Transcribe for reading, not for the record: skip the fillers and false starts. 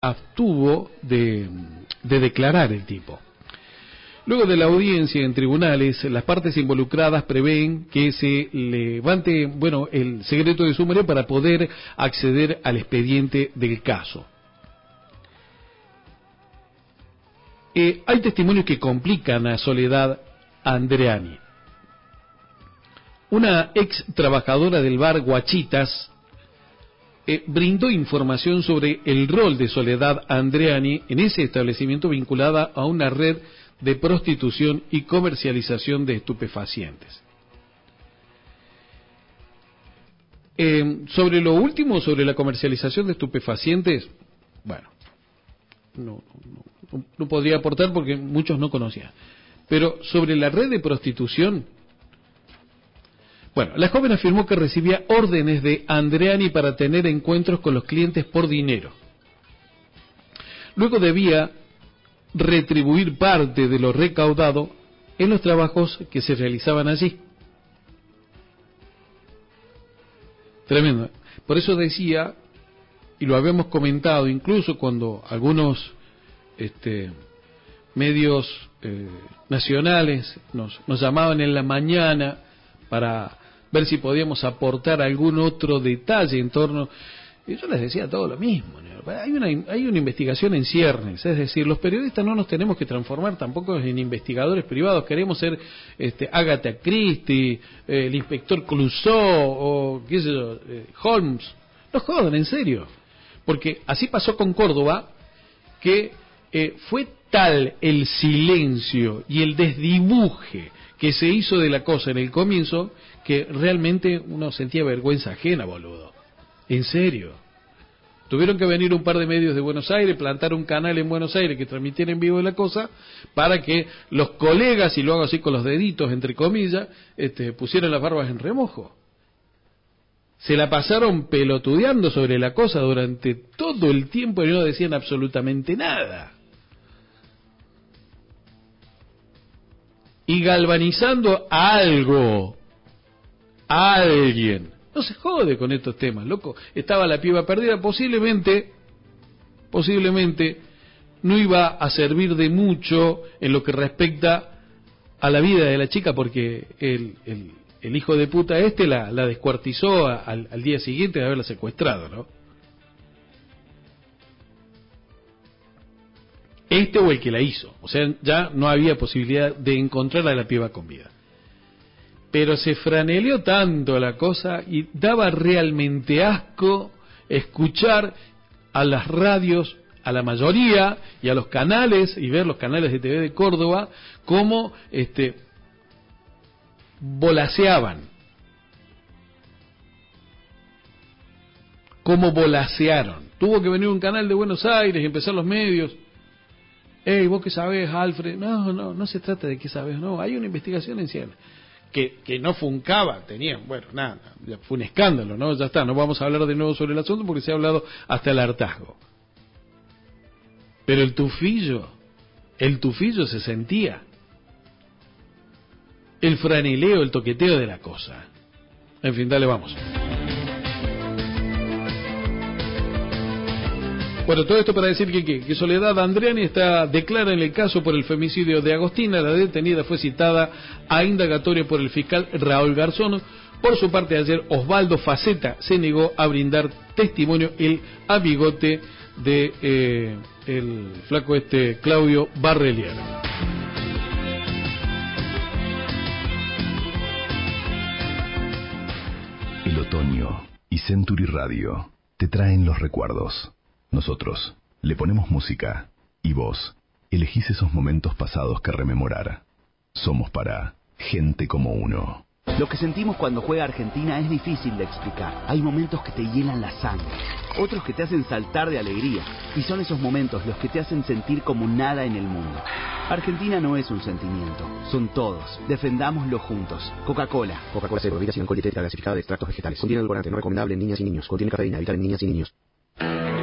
abstuvo de declarar el tipo. Luego de la audiencia en tribunales, las partes involucradas prevén que se levante, el secreto de sumario para poder acceder al expediente del caso. Hay testimonios que complican a Soledad Andreani. Una ex trabajadora del bar Guachitas brindó información sobre el rol de Soledad Andreani en ese establecimiento vinculada a una red de prostitución y comercialización de estupefacientes. Sobre lo último, sobre la comercialización de estupefacientes, no podría aportar porque muchos no conocían. Pero sobre la red de prostitución, la joven afirmó que recibía órdenes de Andreani para tener encuentros con los clientes por dinero. Luego debía retribuir parte de lo recaudado en los trabajos que se realizaban allí. Tremendo. Por eso decía, y lo habíamos comentado incluso cuando algunos medios nacionales nos llamaban en la mañana para ver si podíamos aportar algún otro detalle en torno. Y yo les decía todo lo mismo, ¿no? Hay una investigación en ciernes, es decir, los periodistas no nos tenemos que transformar tampoco en investigadores privados, queremos ser Agatha Christie, el inspector Clouseau o qué sé yo, Holmes. No jodan, en serio, porque así pasó con Córdoba, que fue tal el silencio y el desdibuje que se hizo de la cosa en el comienzo que realmente uno sentía vergüenza ajena, boludo. En serio. Tuvieron que venir un par de medios de Buenos Aires, plantar un canal en Buenos Aires que transmitiera en vivo la cosa, para que los colegas, y lo hago así con los deditos, entre comillas, pusieran las barbas en remojo. Se la pasaron pelotudeando sobre la cosa durante todo el tiempo y no decían absolutamente nada. Y galvanizando a algo, a alguien. No se jode con estos temas, loco. Estaba la piba perdida, posiblemente no iba a servir de mucho en lo que respecta a la vida de la chica, porque el hijo de puta la descuartizó al día siguiente de haberla secuestrado, ¿no? O el que la hizo. O sea, ya no había posibilidad de encontrar a la piba con vida. Pero se franeleó tanto la cosa y daba realmente asco escuchar a las radios, a la mayoría, y a los canales, y ver los canales de TV de Córdoba, cómo volaseaban. Cómo volasearon. Tuvo que venir un canal de Buenos Aires y empezar los medios. ¿Vos qué sabés, Alfred? No se trata de qué sabés, no. Hay una investigación en ciernes. Que no funcaba, tenían, nada, fue un escándalo, ¿no? Ya está, no vamos a hablar de nuevo sobre el asunto porque se ha hablado hasta el hartazgo. Pero el tufillo se sentía. El franeleo, el toqueteo de la cosa. En fin, dale, vamos. Todo esto para decir que Soledad Andreani declara en el caso por el femicidio de Agostina. La detenida fue citada a indagatoria por el fiscal Raúl Garzón. Por su parte, ayer Osvaldo Faceta se negó a brindar testimonio, el amigote de el flaco Claudio Barreliano. El otoño y Century Radio te traen los recuerdos. Nosotros le ponemos música y vos elegís esos momentos pasados que rememorar. Somos para gente como uno. Lo que sentimos cuando juega Argentina es difícil de explicar. Hay momentos que te hielan la sangre, otros que te hacen saltar de alegría. Y son esos momentos los que te hacen sentir como nada en el mundo. Argentina no es un sentimiento, son todos. Defendámoslo juntos. Coca-Cola. Coca-Cola cero, bebida sin alcohol, dietética gasificada de extractos vegetales. Contiene edulcorante no recomendable en niñas y niños. Contiene cafeína, evitar en niñas y niños.